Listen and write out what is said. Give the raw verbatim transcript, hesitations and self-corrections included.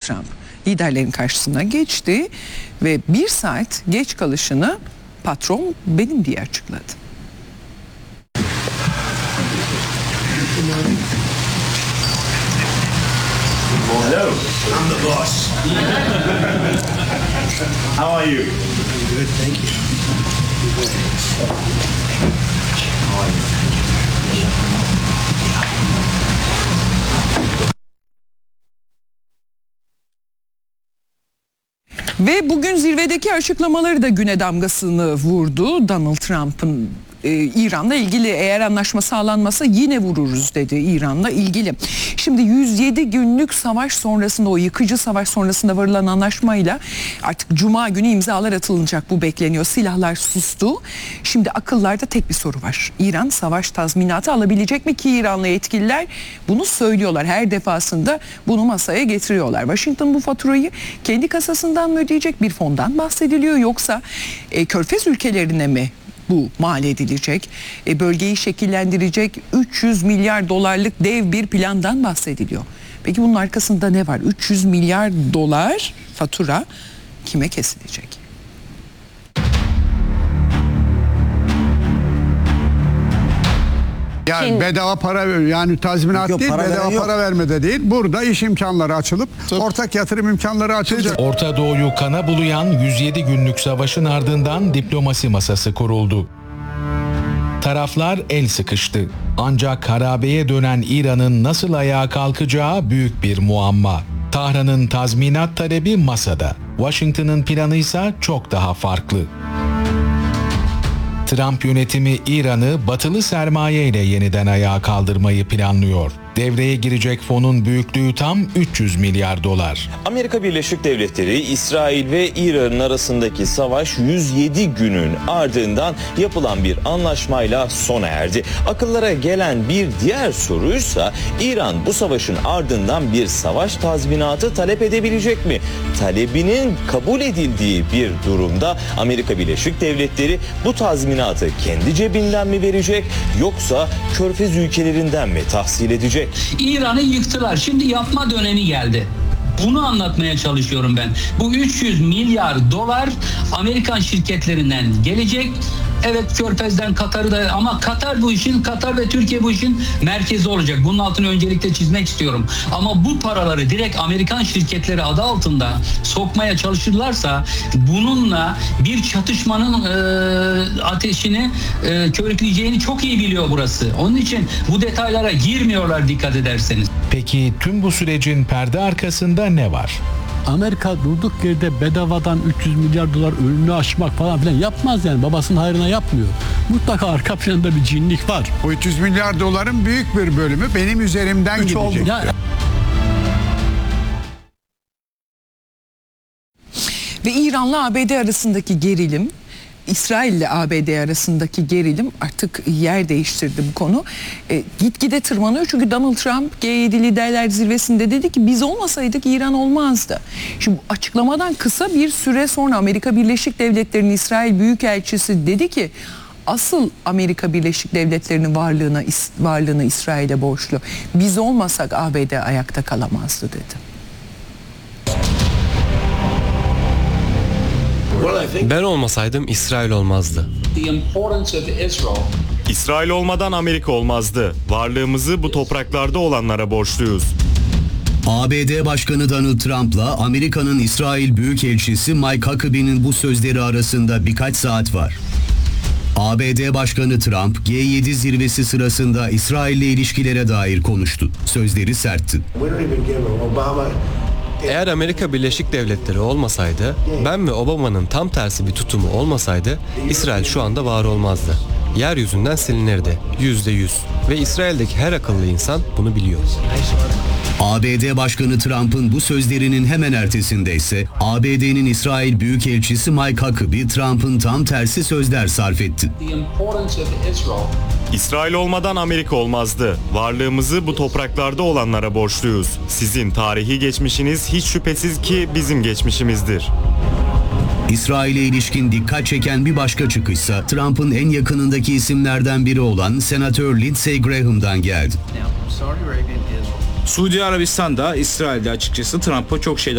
Trump liderlerin karşısına geçti ve bir saat geç kalışını patron benim diye açıkladı. Hello, I'm the boss. How are you? Good, thank you. How are you? Ve bugün zirvedeki açıklamaları da güne damgasını vurdu. Donald Trump'ın e, İran'la ilgili eğer anlaşma sağlanmasa yine vururuz dedi İran'la ilgili. Şimdi yüz yedi günlük savaş sonrasında, o yıkıcı savaş sonrasında varılan anlaşmayla artık Cuma günü imzalar atılacak, bu bekleniyor. Silahlar sustu. Şimdi akıllarda tek bir soru var. İran savaş tazminatı alabilecek mi ki İranlı yetkililer bunu söylüyorlar. Her defasında bunu masaya getiriyorlar. Washington bu faturayı kendi kasasından mı ödeyecek, bir fondan bahsediliyor, yoksa e, Körfez ülkelerine mi bu mal edilecek? E, bölgeyi şekillendirecek üç yüz milyar dolarlık dev bir plandan bahsediliyor. Peki bunun arkasında ne var? üç yüz milyar dolar fatura kime kesilecek? Yani Çin. bedava para, yani tazminat Yok, değil, para bedava veren yok. para vermede değil. Burada iş imkanları açılıp ortak yatırım imkanları açılacak. Orta Doğu'yu kana bulayan yüz yedi günlük savaşın ardından diplomasi masası kuruldu. Taraflar el sıkıştı. Ancak harabeye dönen İran'ın nasıl ayağa kalkacağı büyük bir muamma. Tahran'ın tazminat talebi masada. Washington'ın planı ise çok daha farklı. Trump yönetimi İran'ı batılı sermaye ile yeniden ayağa kaldırmayı planlıyor. Devreye girecek fonun büyüklüğü tam üç yüz milyar dolar. Amerika Birleşik Devletleri, İsrail ve İran'ın arasındaki savaş yüz yedi günün ardından yapılan bir anlaşmayla sona erdi. Akıllara gelen bir diğer soruysa İran bu savaşın ardından bir savaş tazminatı talep edebilecek mi? Talebinin kabul edildiği bir durumda Amerika Birleşik Devletleri bu tazminatı kendi cebinden mi verecek, yoksa Körfez ülkelerinden mi tahsil edecek? İran'ı yıktılar. Şimdi yapma dönemi geldi. Bunu anlatmaya çalışıyorum ben. Bu üç yüz milyar dolar Amerikan şirketlerinden gelecek. Evet, Körfez'den, Katar'ı da, ama Katar bu işin, Katar ve Türkiye bu işin merkezi olacak. Bunun altını öncelikle çizmek istiyorum. Ama bu paraları direkt Amerikan şirketleri adı altında sokmaya çalışırlarsa bununla bir çatışmanın e, ateşini e, körükleyeceğini çok iyi biliyor burası. Onun için bu detaylara girmiyorlar, dikkat ederseniz. Peki tüm bu sürecin perde arkasında ne var? Amerika durduk yerde bedavadan üç yüz milyar dolar önünü açmak falan filan yapmaz yani. Babasının hayrına yapmıyor. Mutlaka arka planda bir cinlik var. Bu üç yüz milyar doların büyük bir bölümü benim üzerimden Üç oldu. gidecek. Ya, Ve İran'la A B D arasındaki gerilim, İsrail ile A B D arasındaki gerilim artık yer değiştirdi bu konu. E, gitgide tırmanıyor çünkü Donald Trump G yedi liderler zirvesinde dedi ki biz olmasaydık İran olmazdı. Şimdi bu açıklamadan kısa bir süre sonra Amerika Birleşik Devletleri'nin İsrail Büyükelçisi dedi ki asıl Amerika Birleşik Devletleri'nin varlığına varlığını İsrail'e borçlu. Biz olmasak A B D ayakta kalamazdı dedi. Ben olmasaydım İsrail olmazdı. İsrail olmadan Amerika olmazdı. Varlığımızı bu topraklarda olanlara borçluyuz. A B D Başkanı Donald Trump'la Amerika'nın İsrail Büyükelçisi Mike Huckabee'nin bu sözleri arasında birkaç saat var. A B D Başkanı Trump, G yedi zirvesi sırasında İsrail'le ilişkilere dair konuştu. Sözleri sertti. Eğer Amerika Birleşik Devletleri olmasaydı, ben ve Obama'nın tam tersi bir tutumu olmasaydı, İsrail şu anda var olmazdı. Yeryüzünden silinirdi. Yüzde yüz. Ve İsrail'deki her akıllı insan bunu biliyor. A B D Başkanı Trump'ın bu sözlerinin hemen ertesinde ise A B D'nin İsrail Büyükelçisi Mike Huckabee Trump'ın tam tersi sözler sarf etti. İsrail olmadan Amerika olmazdı. Varlığımızı bu topraklarda olanlara borçluyuz. Sizin tarihi geçmişiniz hiç şüphesiz ki bizim geçmişimizdir. İsrail'e ilişkin dikkat çeken bir başka çıkışsa Trump'ın en yakınındaki isimlerden biri olan Senatör Lindsey Graham'dan geldi. Suudi Arabistan'da İsrail'de açıkçası Trump'a çok şeyler